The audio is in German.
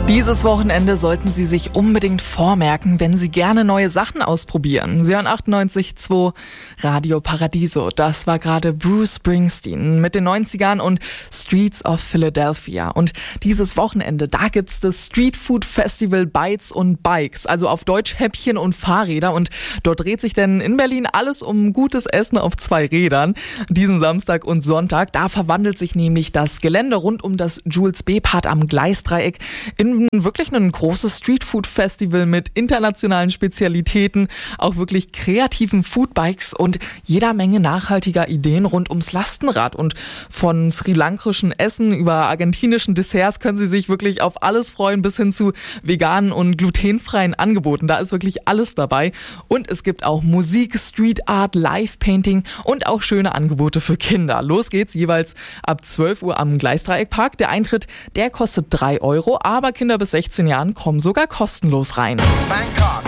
Dieses Wochenende sollten Sie sich unbedingt vormerken, wenn Sie gerne neue Sachen ausprobieren. Sie hören 98.2 Radio Paradiso. Das war gerade Bruce Springsteen mit den 90ern und Streets of Philadelphia. Und dieses Wochenende, da gibt's das Street Food Festival Bites und Bikes, also auf Deutsch Häppchen und Fahrräder. Und dort dreht sich denn in Berlin alles um gutes Essen auf 2 Rädern. Diesen Samstag und Sonntag, da verwandelt sich nämlich das Gelände rund um das Jules Bepard am Gleisdreieck in wirklich ein großes Streetfood-Festival mit internationalen Spezialitäten, auch wirklich kreativen Foodbikes und jeder Menge nachhaltiger Ideen rund ums Lastenrad. Und von sri-lankischen Essen über argentinischen Desserts können Sie sich wirklich auf alles freuen, bis hin zu veganen und glutenfreien Angeboten. Da ist wirklich alles dabei. Und es gibt auch Musik, Street Art, Live-Painting und auch schöne Angebote für Kinder. Los geht's jeweils ab 12 Uhr am Gleisdreieckpark. Der Eintritt, der kostet 3 €, aber Kinder bis 16 Jahren kommen sogar kostenlos rein. Bangkok.